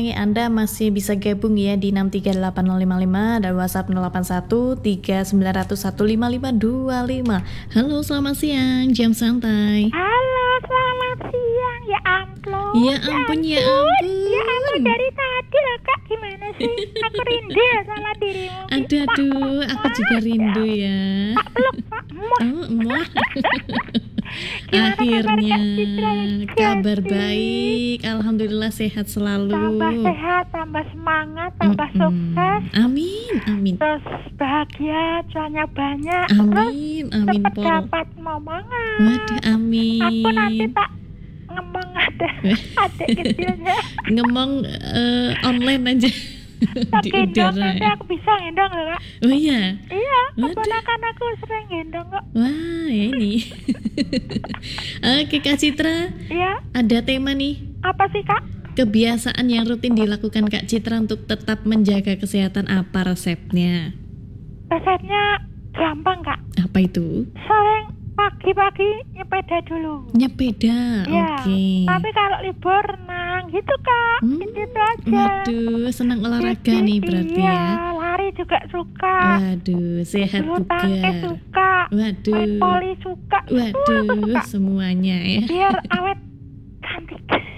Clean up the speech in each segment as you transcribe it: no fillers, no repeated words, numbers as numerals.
menyayangi Anda masih bisa gabung ya di 6380555 dan WhatsApp 08139015525. Halo, selamat siang, jam santai. Halo, selamat siang. Ya ampun. Ya ampun. Ya ampun, dari tadi loh Kak. Gimana sih? Aku rindu ya sama dirimu. Aduh, aku juga rindu ya. Pak peluk, Pak. Muah. Akhirnya kabar baik, alhamdulillah sehat selalu. Tambah sehat, tambah semangat, tambah sukses. Amin. Terus bahagia, cuannya banyak. Amin Terus Pol. dapat momongan. Waduh, amin. Aku nanti tak ngemong adik kecilnya. Ngemong online aja. Di gendong, udara. nanti aku bisa gendong loh Kak. Oh iya. Iya, Waduh. keponakan aku sering gendong kok. Wah, ya ini. Oke Kak Citra, Iya, ada tema nih. apa sih Kak? Kebiasaan yang rutin dilakukan Kak Citra untuk tetap menjaga kesehatan, apa resepnya? Resepnya gampang Kak. Apa itu? Sering pagi-pagi nyepeda dulu. Nyepeda, Ya, oke. tapi kalau libur renang gitu Kak. Gitu aja. Waduh, senang olahraga Jadi, nih berarti iya, ya. lari juga suka. Waduh, sehat Bulu juga. tangkis suka. Main Waduh, voli suka. Semua aku waduh, suka. semuanya ya. Biar awet cantik.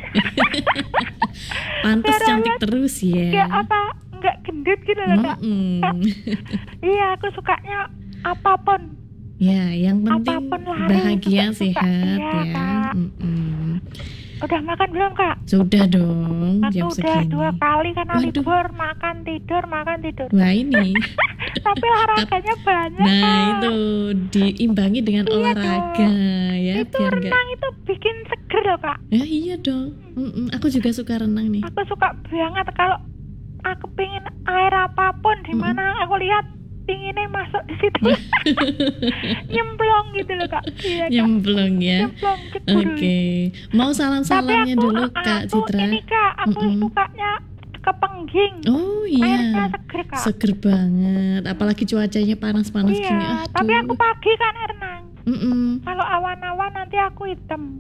Pantas Biar cantik awet, terus ya. Nggak apa, nggak gendut gitu loh Kak. Mm-mm. Iya, aku sukanya apapun. Ya, yang penting Apapun lari bahagia, juga suka. sehat Iya, ya. Kak. Mm-mm. Udah makan belum Kak? Sudah dong, Aku jam udah segini. 2 kali karena Waduh. libur, makan tidur. Wah ini. Tapi olahraganya banyak Nah Kak. itu diimbangi dengan Iya olahraga ya, Itu biar nggak. renang itu bikin seger loh Kak. Ya iya dong. Aku juga suka renang nih. Aku suka banget kalau aku pingin air apapun di mana aku lihat pinginnya masuk di situ. Nyemplung gitu loh Kak. Iya Kak. Nyemplung ya. Nyemplung Oke, ceburu. mau Tapi salam-salamnya aku, dulu Kak Citra. ini Kak, aku sukanya kepengging. Oh Airnya iya, seger Kak. seger banget. Apalagi cuacanya panas-panas Iya, gini. tapi Aduh. aku pagi kan renang. Mm-mm. Kalau awan-awan nanti aku hitam.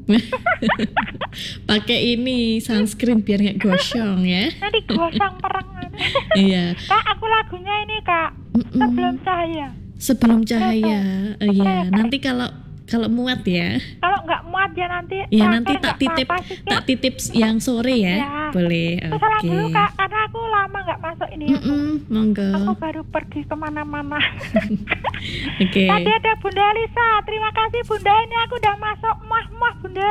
Pakai ini sunscreen biar nggak gosong ya. Nanti gosong pereng. Iya. Kak, aku lagunya ini Kak. Mm-mm. Sebelum cahaya. Sebelum cahaya. Iya. Kayak- Nanti kalau muat ya. Kalau nggak muat ya nanti. Ya terakhir nanti tak nggak titip apa-apa sih, Kak. tak titip yang sore ya. Ya. Boleh. Terus salam Oke. dulu Kak, karena aku lama nggak masuk ini. Monggo. Aku baru pergi kemana-mana. Oke. Tadi ada Bunda Elisa. Terima kasih Bunda, ini aku udah masuk. Muah Bunda.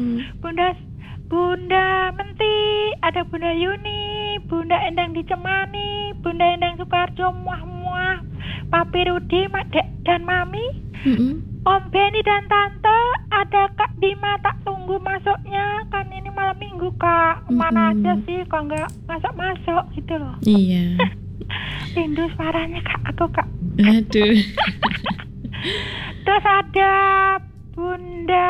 Bunda Menti, ada Bunda Yuni, Bunda Endang Dicemani, Bunda Endang Sukarjo, muah, Papi Rudi, Mak Dek dan Mami, Om Beni dan Tante, ada Kak Bima, tak tunggu masuknya, kan ini malam minggu Kak, kemana aja sih kok nggak masuk gitu loh. Iya. Rindu suaranya Kak, aku Kak. Aduh. Terus ada Bunda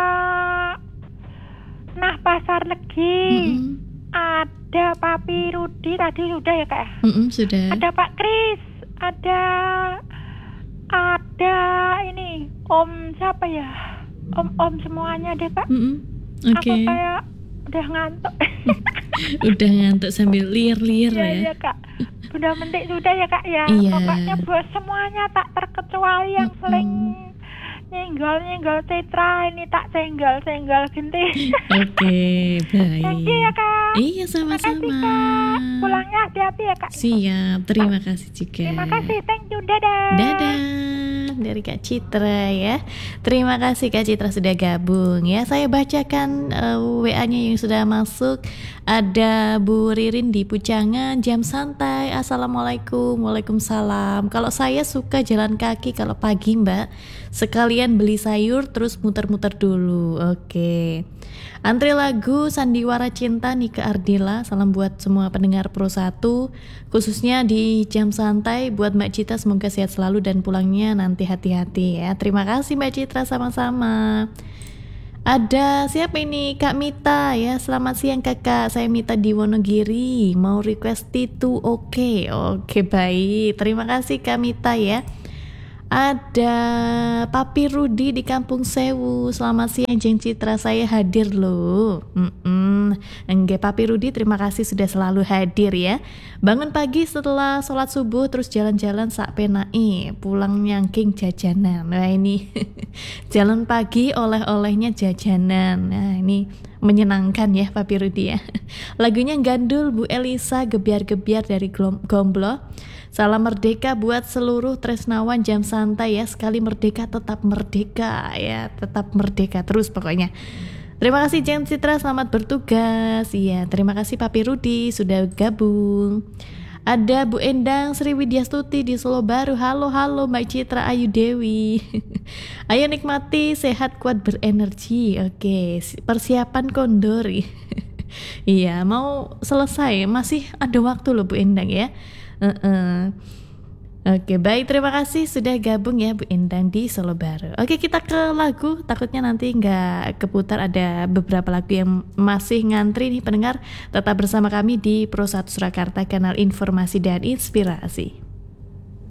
Nah Pasar Legi, ada Papi Rudi, tadi sudah ya Kak ya? Sudah. Ada Pak Kris, ada ini Om siapa ya? Om semuanya deh Kak. Oke. Aku kayak udah ngantuk. Udah ngantuk sambil liar-liar ya. Iya Kak. Bunda Mentik sudah ya Kak ya. Iya. Pokoknya buat semuanya tak terkecuali yang sering nyenggol Citra ini tak senggol genti. Oke, baik. Thank you ya Kak. Iya, sama-sama. Makasih Kak. Pulangnya hati-hati ya Kak. Siap, terima kasih juga. Terima kasih, thank you, dadah. Dadah dari Kak Citra ya. Terima kasih Kak Citra sudah gabung ya. Saya bacakan WA-nya yang sudah masuk. Ada Bu Ririn di Pucangan, jam santai. Assalamualaikum. Waalaikumsalam. Kalau saya suka jalan kaki kalau pagi Mbak, sekalian beli sayur terus muter-muter dulu. Oke. Antri lagu Sandiwara Cinta Nike Ardila. Salam buat semua pendengar Pro 1, khususnya di jam santai. Buat Mbak Citra semoga sehat selalu dan pulangnya nanti hati-hati ya. Terima kasih Mbak Citra, sama-sama. Ada siapa ini? Kak Mita ya. Selamat siang kakak, saya Mita di Wonogiri, mau request Titu. Oke baik, terima kasih Kak Mita ya. Ada Papi Rudi di Kampung Sewu. Selamat siang Jeng Citra, saya hadir loh. Enggak Papi Rudi, terima kasih sudah selalu hadir ya. Bangun pagi setelah sholat subuh terus jalan-jalan sak penai, pulang nyangking jajanan. Nah ini jalan pagi oleh-olehnya jajanan. Nah ini menyenangkan ya Papi Rudi ya. Lagunya Gandul Bu Elisa, gebiar-gebiar dari Gomblo. Salam merdeka buat seluruh tresnawan jam santai ya. Sekali merdeka tetap merdeka ya. Tetap merdeka terus pokoknya. Terima kasih Jeng Citra, selamat bertugas. Iya, terima kasih Papi Rudi sudah gabung. Ada Bu Endang Sri Widyastuti di Solo Baru. Halo Mbak Citra Ayu Dewi. Ayo nikmati, sehat, kuat, berenergi. Oke, persiapan kondori. Iya, mau selesai, masih ada waktu loh Bu Endang ya. Oke, baik, terima kasih sudah gabung ya Bu Endang di Solo Baru. Oke, kita ke lagu, takutnya nanti nggak keputar, ada beberapa lagu yang masih ngantri nih pendengar. Tetap bersama kami di Pro 1 Surakarta, kanal informasi dan inspirasi.